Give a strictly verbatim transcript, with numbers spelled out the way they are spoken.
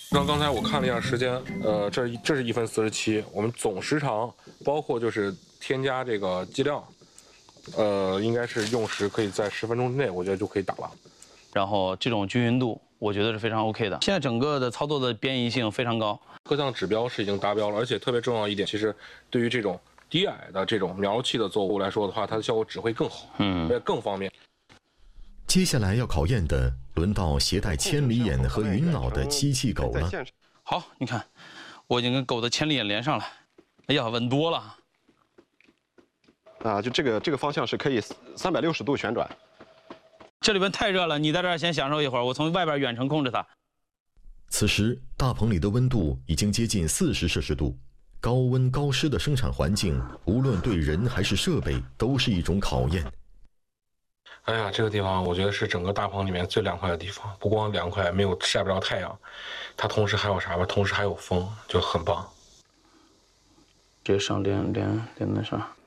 那刚才我看了一下时间，呃，这这是一分四十七，我们总时长包括就是添加这个剂量，呃，应该是用时可以在十分钟之内，我觉得就可以打了。 然后这种均匀度，我觉得是非常 OK 的。现在整个的操作的变异性非常高， 各项指标是已经达标了，而且特别重要一点，其实对于这种低矮的这种苗期的作物来说的话，它的效果只会更好，嗯，也更方便。 接下来要考验的，轮到携带千里眼和云脑的机器狗了。 好，你看，我已经跟狗的千里眼连上了。哎呀，稳多了。 啊，就这个这个方向是可以三百六十度旋转。 这里边太热了，你在这儿先享受一会儿，我从外边远程控制它。 此时，大棚里的温度已经接近四十摄氏度，高温高湿的生产环境，无论对人还是设备，都是一种考验。 哎呀，这个地方我觉得是整个大棚里面最凉快的地方，不光凉快，没有晒不着太阳，它同时还有啥吧？同时还有风，就很棒。 直接上连连连那啥。